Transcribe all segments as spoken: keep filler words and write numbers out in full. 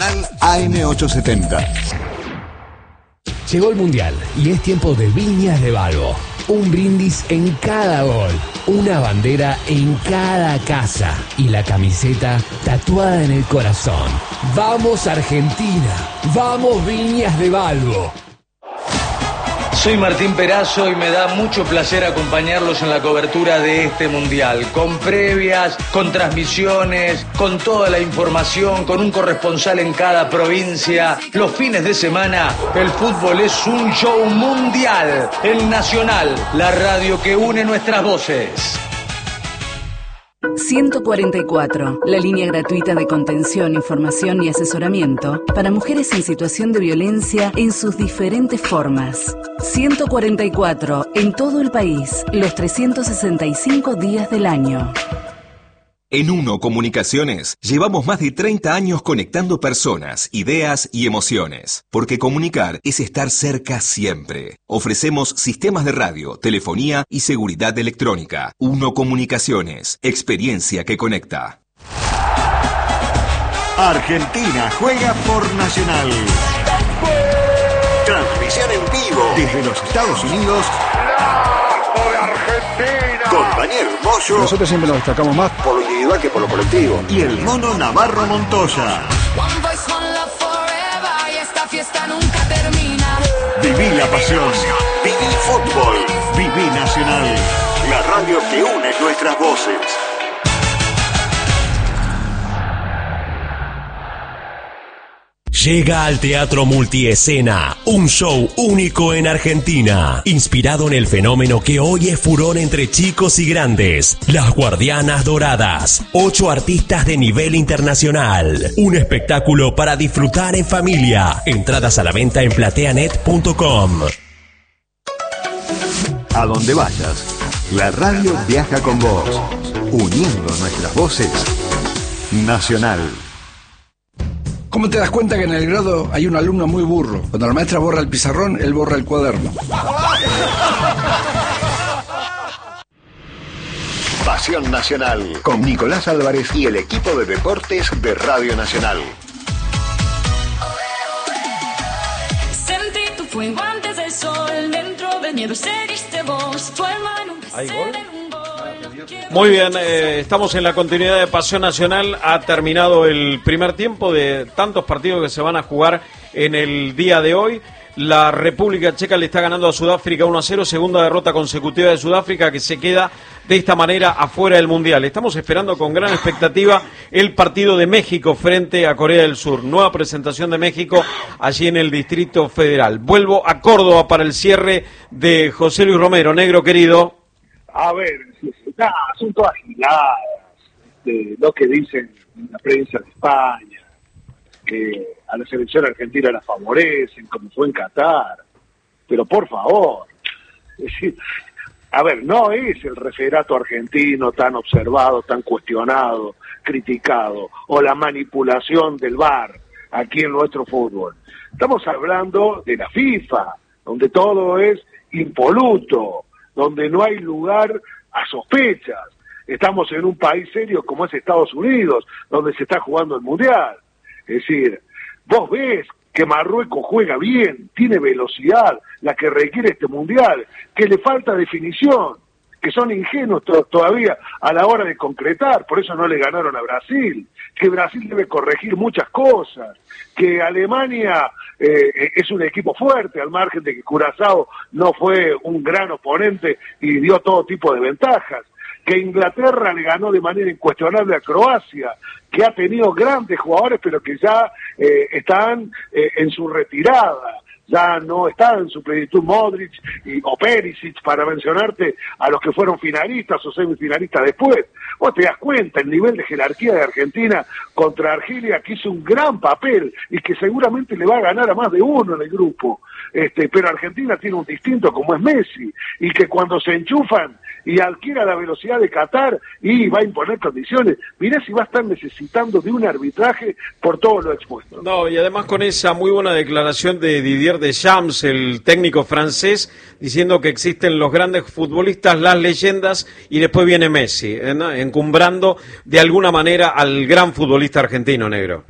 Nacional A M ochocientos setenta. Llegó el Mundial y es tiempo de Viñas de Balbo. Un brindis en cada gol, una bandera en cada casa y la camiseta tatuada en el corazón. ¡Vamos Argentina! ¡Vamos Viñas de Balbo! Soy Martín Perazo y me da mucho placer acompañarlos en la cobertura de este Mundial, con previas, con transmisiones, con toda la información, con un corresponsal en cada provincia. Los fines de semana, el fútbol es un show mundial. El Nacional, la radio que une nuestras voces. ciento cuarenta y cuatro, la línea gratuita de contención, información y asesoramiento para mujeres en situación de violencia en sus diferentes formas. ciento cuarenta y cuatro, en todo el país, los trescientos sesenta y cinco días del año. En Uno Comunicaciones llevamos más de treinta años conectando personas, ideas y emociones, porque comunicar es estar cerca siempre. Ofrecemos sistemas de radio, telefonía y seguridad electrónica. Uno Comunicaciones, experiencia que conecta. Argentina juega por Nacional. Transmisión en vivo desde los Estados Unidos. ¡Por Argentina! Con Daniel Moyo. Nosotros siempre nos destacamos más por lo individual que por lo colectivo. Y el Mono Navarro Montoya. Viví la pasión. Viví fútbol. Viví Nacional. La radio que une nuestras voces. Llega al Teatro Multiescena, un show único en Argentina, inspirado en el fenómeno que hoy es furor entre chicos y grandes, Las Guardianas Doradas, ocho artistas de nivel internacional, un espectáculo para disfrutar en familia, entradas a la venta en plateanet punto com. A donde vayas, la radio viaja con vos, uniendo nuestras voces. Nacional. ¿Cómo te das cuenta que en el grado hay un alumno muy burro? Cuando la maestra borra el pizarrón, él borra el cuaderno. Pasión Nacional, con Nicolás Álvarez y el equipo de deportes de Radio Nacional. Sentí tu fuego antes del sol, dentro del miedo seguiste vos, tu alma nunca ¿Hay se gol? derrumbó. Muy bien, eh, estamos en la continuidad de Pasión Nacional. Ha terminado el primer tiempo de tantos partidos que se van a jugar en el día de hoy. La República Checa le está ganando a Sudáfrica uno a cero, segunda derrota consecutiva de Sudáfrica, que se queda de esta manera afuera del Mundial. Estamos esperando con gran expectativa el partido de México frente a Corea del Sur. Nueva presentación de México allí en el Distrito Federal. Vuelvo a Córdoba para el cierre de José Luis Romero. Negro querido. A ver, nah, son todas giladas, de lo que dicen en la prensa de España, que a la selección argentina la favorecen, como fue en Qatar, pero por favor, es decir, a ver, no es el referato argentino tan observado, tan cuestionado, criticado, o la manipulación del V A R aquí en nuestro fútbol. Estamos hablando de la FIFA, donde todo es impoluto, donde no hay lugar a sospechas. Estamos en un país serio como es Estados Unidos, donde se está jugando el Mundial. Es decir, vos ves que Marruecos juega bien, tiene velocidad, la que requiere este Mundial, que le falta definición, que son ingenuos to- todavía a la hora de concretar, por eso no le ganaron a Brasil, que Brasil debe corregir muchas cosas, que Alemania eh, es un equipo fuerte, al margen de que Curazao no fue un gran oponente y dio todo tipo de ventajas, que Inglaterra le ganó de manera incuestionable a Croacia, que ha tenido grandes jugadores pero que ya eh, están eh, en su retirada, ya no está en su plenitud Modric y, o Perisic, para mencionarte a los que fueron finalistas o semifinalistas después. Vos te das cuenta el nivel de jerarquía de Argentina contra Argelia, que hizo un gran papel y que seguramente le va a ganar a más de uno en el grupo. Este, pero Argentina tiene un distinto como es Messi, y que cuando se enchufan y adquiera la velocidad de Qatar y va a imponer condiciones, mirá si va a estar necesitando de un arbitraje por todo lo expuesto. No, y además con esa muy buena declaración de Didier Deschamps, el técnico francés, diciendo que existen los grandes futbolistas, las leyendas, y después viene Messi, ¿eh? ¿no? Encumbrando de alguna manera al gran futbolista argentino, negro.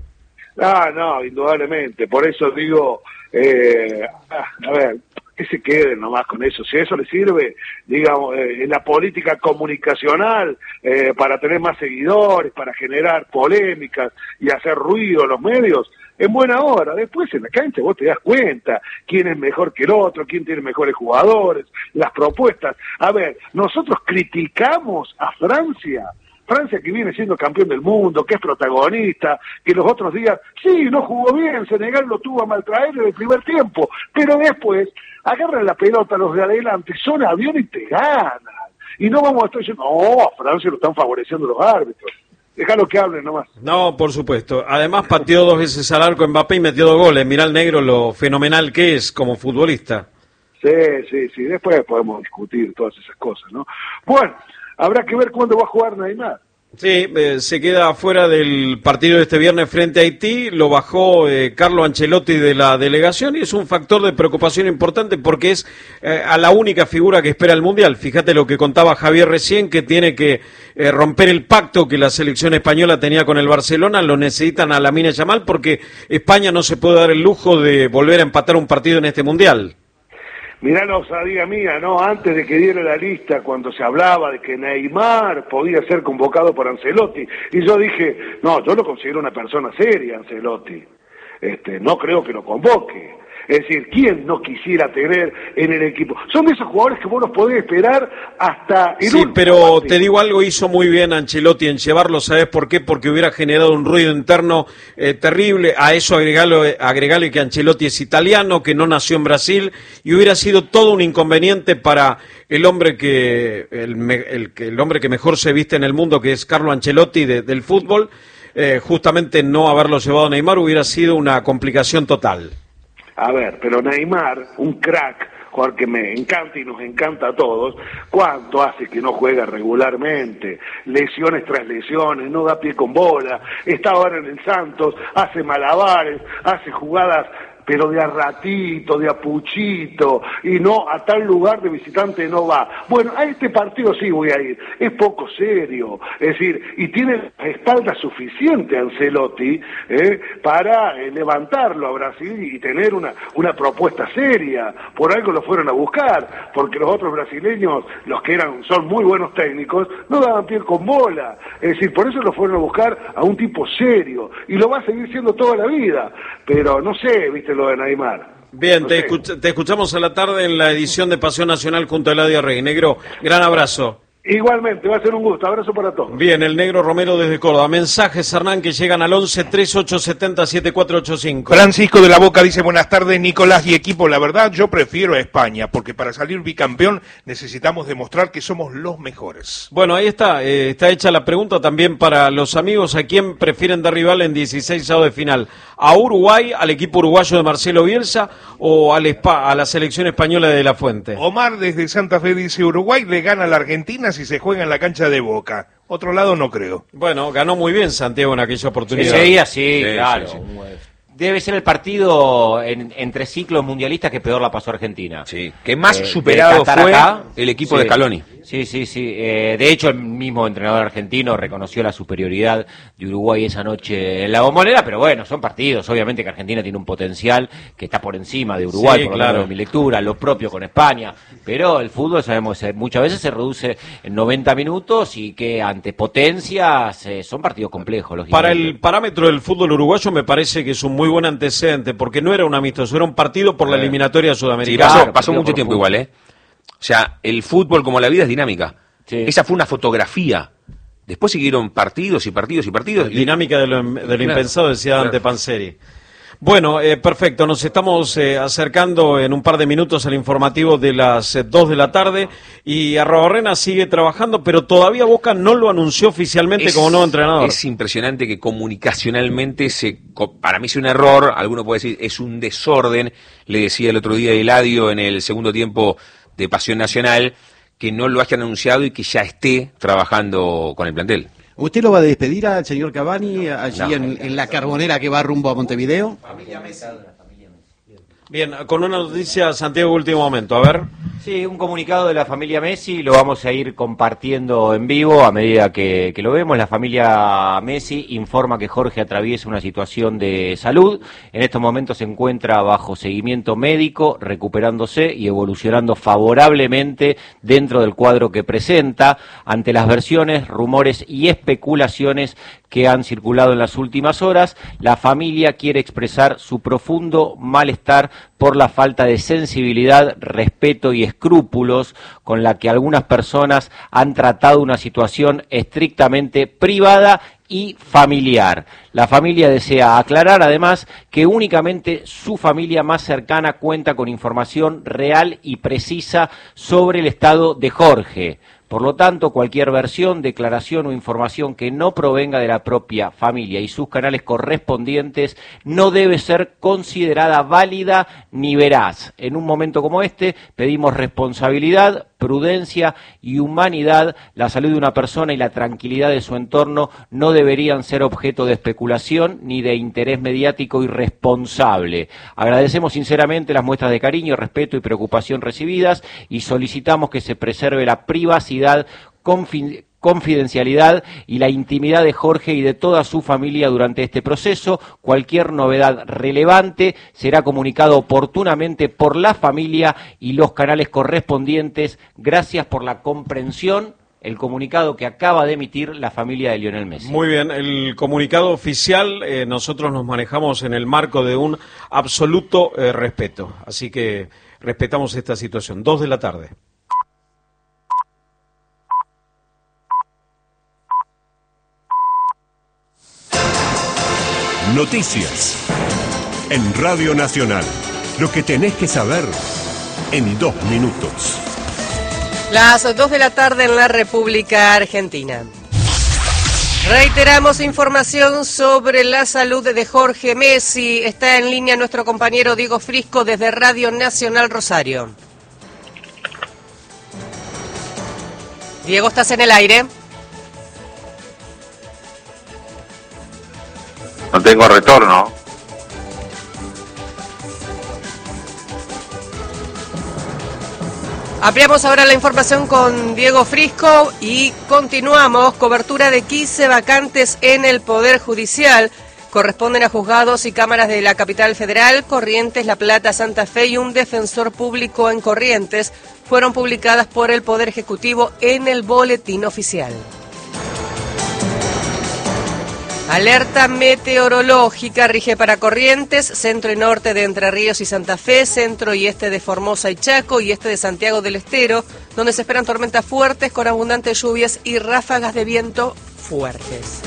Ah, no, indudablemente. Por eso digo, eh, a ver, que se queden nomás con eso. Si eso le sirve, digamos, eh, en la política comunicacional, eh, para tener más seguidores, para generar polémicas y hacer ruido en los medios, en buena hora. Después en la cancha vos te das cuenta quién es mejor que el otro, quién tiene mejores jugadores, las propuestas. A ver, nosotros criticamos a Francia, Francia que viene siendo campeón del mundo, que es protagonista, que los otros días, sí, no jugó bien, Senegal lo tuvo a maltraer en el primer tiempo, pero después agarran la pelota los de adelante, son avión y te ganan. Y no vamos a estar diciendo, no, a Francia lo están favoreciendo los árbitros. Déjalo que hablen nomás. No, por supuesto. Además pateó dos veces al arco Mbappé y metió dos goles. Mirá el negro lo fenomenal que es como futbolista. Sí, sí, sí. Después podemos discutir todas esas cosas, ¿no? Bueno, habrá que ver cuándo va a jugar Neymar. Sí, eh, se queda fuera del partido de este viernes frente a Haití, lo bajó eh, Carlo Ancelotti de la delegación y es un factor de preocupación importante porque es eh, a la única figura que espera el Mundial. Fíjate lo que contaba Javier recién, que tiene que eh, romper el pacto que la selección española tenía con el Barcelona, lo necesitan a Lamine Yamal porque España no se puede dar el lujo de volver a empatar un partido en este Mundial. Mirá la osadía mía, ¿no? Antes de que diera la lista, cuando se hablaba de que Neymar podía ser convocado por Ancelotti, y yo dije, no, yo lo considero una persona seria, Ancelotti. Este, no creo que lo convoque. Es decir, ¿quién no quisiera tener en el equipo? Son de esos jugadores que vos los podés esperar hasta el Sí, último pero partido. te digo algo, hizo muy bien Ancelotti en llevarlo, ¿sabés por qué? Porque hubiera generado un ruido interno eh, terrible. A eso agregarle, agregarle que Ancelotti es italiano, que no nació en Brasil, y hubiera sido todo un inconveniente para el hombre que el, el, el hombre que mejor se viste en el mundo, que es Carlo Ancelotti de, del fútbol. Eh, justamente no haberlo llevado a Neymar hubiera sido una complicación total. A ver, pero Neymar, un crack, jugador que me encanta y nos encanta a todos, ¿cuánto hace que no juega regularmente? Lesiones tras lesiones, no da pie con bola, está ahora en el Santos, hace malabares, hace jugadas pero de a ratito, de a puchito, y no a tal lugar de visitante no va. Bueno, a este partido sí voy a ir, es poco serio, es decir, y tiene la espalda suficiente Ancelotti eh, para eh, levantarlo a Brasil y tener una, una propuesta seria. Por algo lo fueron a buscar, porque los otros brasileños, los que eran son muy buenos técnicos, no daban pie con bola, es decir, por eso lo fueron a buscar a un tipo serio, y lo va a seguir siendo toda la vida, pero no sé, viste, lo de Neymar. Bien, no te, sé. escuch- te escuchamos a la tarde en la edición de Pasión Nacional junto a Eladio Rey. Negro, gran abrazo. Igualmente, va a ser un gusto. Abrazo para todos. Bien, el Negro Romero desde Córdoba. Mensajes, Hernán, que llegan al once, treinta y ocho setenta, setenta y cuatro ochenta y cinco. Francisco de la Boca dice, buenas tardes, Nicolás y equipo. La verdad, yo prefiero a España, porque para salir bicampeón necesitamos demostrar que somos los mejores. Bueno, ahí está, eh, está hecha la pregunta también para los amigos. ¿A quién prefieren dar rival en dieciséis de final? ¿A Uruguay, al equipo uruguayo de Marcelo Bielsa o al Spa, a la selección española de La Fuente? Omar desde Santa Fe dice, Uruguay le gana a la Argentina si se juega en la cancha de Boca. Otro lado no creo. Bueno, ganó muy bien Santiago en aquella oportunidad. Ese día sí, Sí, claro. sí, sí. Debe ser el partido en, entre ciclos mundialistas que peor la pasó Argentina. Sí, que más Eh, superado de Qatar fue acá, el equipo sí. de Scaloni. Sí, sí, sí. Eh, de hecho, el mismo entrenador argentino reconoció la superioridad de Uruguay esa noche en la Bombonera, pero bueno, son partidos. Obviamente que Argentina tiene un potencial que está por encima de Uruguay, Sí, por lo claro. menos en mi lectura, lo propio con España. Pero el fútbol, sabemos, que muchas veces se reduce en noventa minutos y que ante potencias eh, son partidos complejos, lógicamente. Para el parámetro del fútbol uruguayo me parece que es un muy buen antecedente, porque no era un amistoso, era un partido por la Eh. eliminatoria Sí, sudamericana. pasó, Claro, pasó partido mucho por tiempo fútbol. igual, ¿eh? O sea, el fútbol como la vida es dinámica. Sí. Esa fue una fotografía. Después siguieron partidos y partidos y partidos. y- Dinámica de lo, de lo Claro, impensado, decía Dante claro. Panzeri. Bueno, eh, perfecto, nos estamos eh, acercando en un par de minutos al informativo de las eh, dos de la tarde y Arrobarrena sigue trabajando, pero todavía Boca no lo anunció oficialmente Es- como nuevo entrenador. Es impresionante que comunicacionalmente, se, co- para mí es un error, alguno puede decir es un desorden, le decía el otro día Eladio en el segundo tiempo de Pasión Nacional, que no lo hayan anunciado y que ya esté trabajando con el plantel. ¿Usted lo va a despedir al señor Cavani allí No. en, en la Carbonera que va rumbo a Montevideo? Bien, con una noticia, Santiago, último momento, a ver. Sí, un comunicado de la familia Messi, lo vamos a ir compartiendo en vivo a medida que, que lo vemos. La familia Messi informa que Jorge atraviesa una situación de salud. En estos momentos se encuentra bajo seguimiento médico, recuperándose y evolucionando favorablemente dentro del cuadro que presenta. Ante las versiones, rumores y especulaciones que han circulado en las últimas horas, la familia quiere expresar su profundo malestar por la falta de sensibilidad, respeto y escrúpulos con la que algunas personas han tratado una situación estrictamente privada y familiar. La familia desea aclarar además que únicamente su familia más cercana cuenta con información real y precisa sobre el estado de Jorge. Por lo tanto, cualquier versión, declaración o información que no provenga de la propia familia y sus canales correspondientes no debe ser considerada válida ni veraz. En un momento como este, pedimos responsabilidad, prudencia y humanidad. La salud de una persona y la tranquilidad de su entorno no deberían ser objeto de especulación ni de interés mediático irresponsable. Agradecemos sinceramente las muestras de cariño, respeto y preocupación recibidas y solicitamos que se preserve la privacidad, confi- confidencialidad y la intimidad de Jorge y de toda su familia durante este proceso. Cualquier novedad relevante será comunicado oportunamente por la familia y los canales correspondientes. Gracias por la comprensión. El comunicado que acaba de emitir la familia de Lionel Messi. Muy bien, el comunicado oficial, eh, nosotros nos manejamos en el marco de un absoluto eh, respeto. Así que respetamos esta situación. Dos de la tarde. Noticias en Radio Nacional. Lo que tenés que saber en dos minutos. Las dos de la tarde en la República Argentina. Reiteramos información sobre la salud de Jorge Messi. Está en línea nuestro compañero Diego Frisco desde Radio Nacional Rosario. Diego, ¿estás en el aire? No tengo retorno. Ampliamos ahora la información con Diego Frisco y continuamos. Cobertura de quince vacantes en el Poder Judicial. Corresponden a juzgados y cámaras de la capital federal, Corrientes, La Plata, Santa Fe y un defensor público en Corrientes. Fueron publicadas por el Poder Ejecutivo en el Boletín Oficial. Alerta meteorológica rige para Corrientes, centro y norte de Entre Ríos y Santa Fe, centro y este de Formosa y Chaco y este de Santiago del Estero, donde se esperan tormentas fuertes con abundantes lluvias y ráfagas de viento fuertes.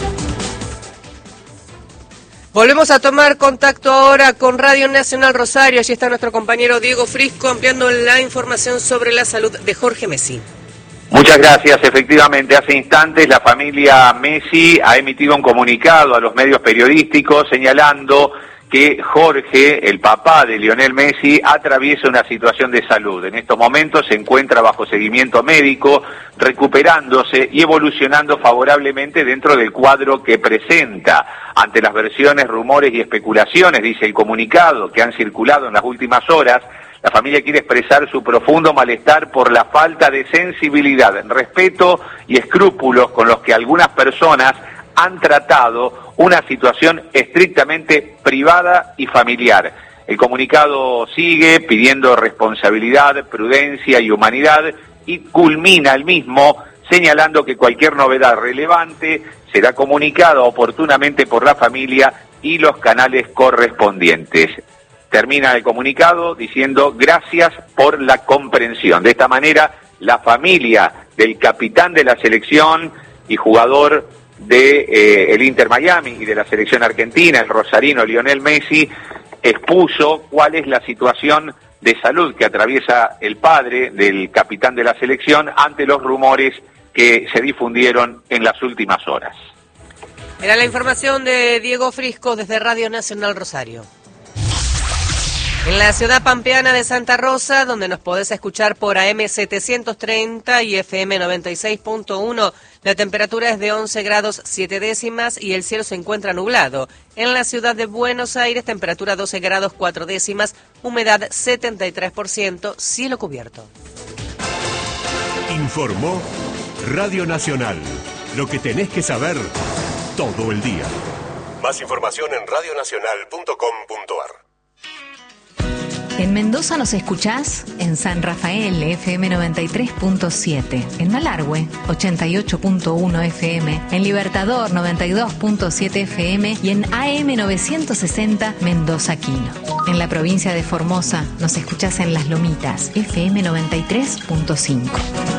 Volvemos a tomar contacto ahora con Radio Nacional Rosario. Allí está nuestro compañero Diego Frisco ampliando la información sobre la salud de Jorge Messi. Muchas gracias. Efectivamente, hace instantes la familia Messi ha emitido un comunicado a los medios periodísticos señalando que Jorge, el papá de Lionel Messi, atraviesa una situación de salud. En estos momentos se encuentra bajo seguimiento médico, recuperándose y evolucionando favorablemente dentro del cuadro que presenta. Ante las versiones, rumores y especulaciones, dice el comunicado, que han circulado en las últimas horas, la familia quiere expresar su profundo malestar por la falta de sensibilidad, respeto y escrúpulos con los que algunas personas han tratado una situación estrictamente privada y familiar. El comunicado sigue pidiendo responsabilidad, prudencia y humanidad y culmina el mismo señalando que cualquier novedad relevante será comunicada oportunamente por la familia y los canales correspondientes. Termina el comunicado diciendo gracias por la comprensión. De esta manera, la familia del capitán de la selección y jugador de eh, el Inter Miami y de la selección argentina, el rosarino Lionel Messi, expuso cuál es la situación de salud que atraviesa el padre del capitán de la selección ante los rumores que se difundieron en las últimas horas. Era la información de Diego Frisco desde Radio Nacional Rosario. En la ciudad pampeana de Santa Rosa, donde nos podés escuchar por A M setecientos treinta y F M noventa y seis punto uno, la temperatura es de once grados siete décimas y el cielo se encuentra nublado. En la ciudad de Buenos Aires, temperatura doce grados cuatro décimas, humedad setenta y tres por ciento, cielo cubierto. Informó Radio Nacional. Lo que tenés que saber todo el día. Más información en radio nacional punto com punto a r. En Mendoza nos escuchás en San Rafael, F M noventa y tres punto siete, en Malargüe, ochenta y ocho punto uno F M, en Libertador, noventa y dos punto siete F M y en A M novecientos sesenta Mendoza Quino. En la provincia de Formosa nos escuchás en Las Lomitas, F M noventa y tres punto cinco.